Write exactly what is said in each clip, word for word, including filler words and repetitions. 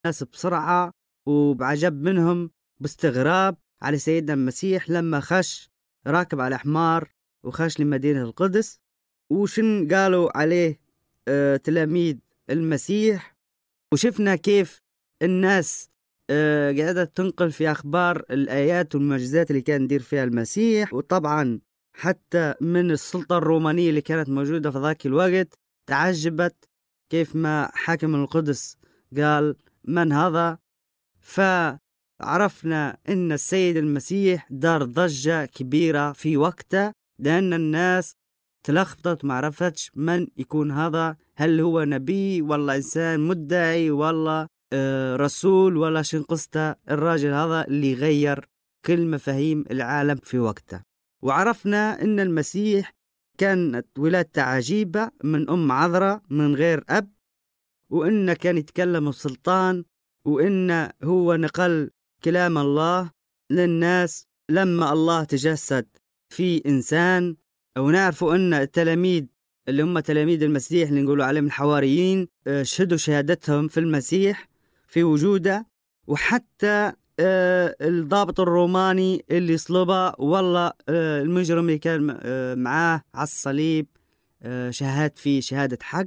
الناس بسرعة وبعجب منهم باستغراب على سيدنا المسيح لما خش راكب على حمار وخش لمدينة القدس. وشن قالوا عليه آه تلاميذ المسيح، وشفنا كيف الناس آه قاعدة تنقل في أخبار الآيات والمعجزات اللي كان يدير فيها المسيح. وطبعا حتى من السلطة الرومانية اللي كانت موجودة في ذاك الوقت تعجبت كيف ما حاكم القدس قال من هذا. فعرفنا إن السيد المسيح دار ضجة كبيرة في وقته، لأن الناس تلخبطت ما عرفتش من يكون هذا، هل هو نبي ولا إنسان مدعي ولا آه رسول ولا شن قصته الراجل هذا اللي غير كل مفاهيم العالم في وقته. وعرفنا إن المسيح كانت ولادته عجيبة من أم عذراء من غير أب، وإنه كان يتكلم بسلطان، وإنه هو نقل كلام الله للناس لما الله تجسد في إنسان. ونعرفوا أن التلاميذ اللي هم تلاميذ المسيح اللي نقولوا عليهم الحواريين شهدوا شهادتهم في المسيح في وجوده. وحتى آه الضابط الروماني اللي صلبه والله آه المجرم اللي كان آه معاه على الصليب آه شهاد فيه شهادة حق.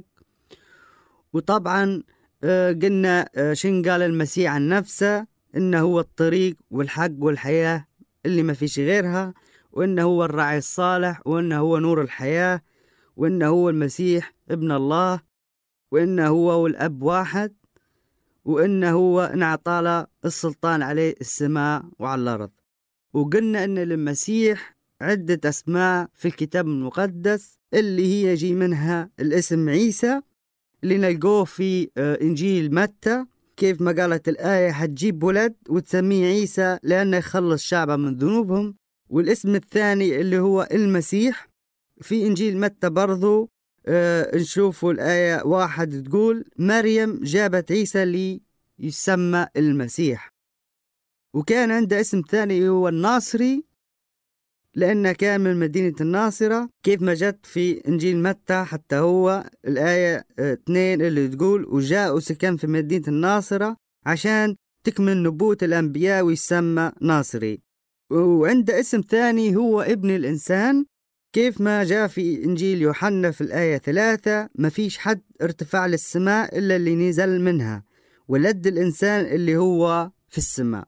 وطبعا آه قلنا آه شن قال المسيح عن نفسه إنه هو الطريق والحق والحياة اللي ما فيش غيرها، وإنه هو الراعي الصالح، وإنه هو نور الحياة، وإنه هو المسيح ابن الله، وإنه هو والأب واحد، وإنه هو نعطى السلطان عليه السماء وعلى الأرض. وقلنا إن المسيح عدة أسماء في الكتاب المقدس اللي هي يجي منها الاسم عيسى اللي نلقوه في إنجيل متى، كيف ما قالت الآية هتجيب ولد وتسميه عيسى لأنه يخلص شعبه من ذنوبهم. والاسم الثاني اللي هو المسيح في إنجيل متى برضو آه نشوفوا الآية واحد تقول مريم جابت عيسى لي يسمى المسيح. وكان عنده اسم ثاني هو الناصري لأنه كان من مدينة الناصرة، كيف ما جت في إنجيل متى حتى هو الآية اثنين اللي تقول وجاء وسكن في مدينة الناصرة عشان تكمل نبوة الأنبياء ويسمى ناصري. وعنده اسم ثاني هو ابن الإنسان، كيف ما جاء في إنجيل يوحنا في الآية ثلاثة ما فيش حد ارتفع للسماء إلا اللي نزل منها، ولد الإنسان اللي هو في السماء.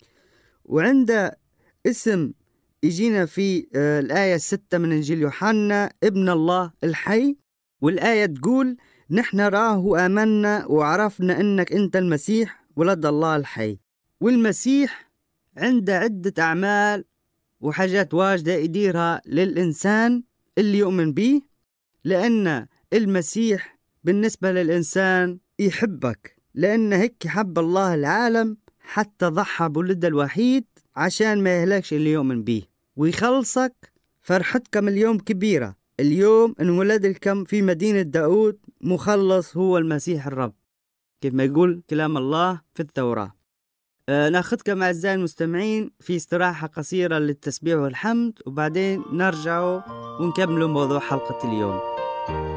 وعنده اسم يجينا في الآية الستة من إنجيل يوحنا ابن الله الحي، والآية تقول نحن راه وآمنا وعرفنا أنك أنت المسيح ولد الله الحي. والمسيح عنده عدة أعمال وحاجات واجدة يديرها للإنسان اللي يؤمن به، لأن المسيح بالنسبة للإنسان يحبك، لأن هيك حب الله العالم حتى ضحى بولده الوحيد عشان ما يهلكش اللي يؤمن به ويخلصك. فرحتكم اليوم كبيرة، اليوم انولد لكم في مدينة داود مخلص هو المسيح الرب، كيف ما يقول كلام الله في التوراة. آه ناخذكم أعزائي المستمعين في استراحة قصيرة للتسبيح والحمد، وبعدين نرجع ونكمل موضوع حلقة اليوم.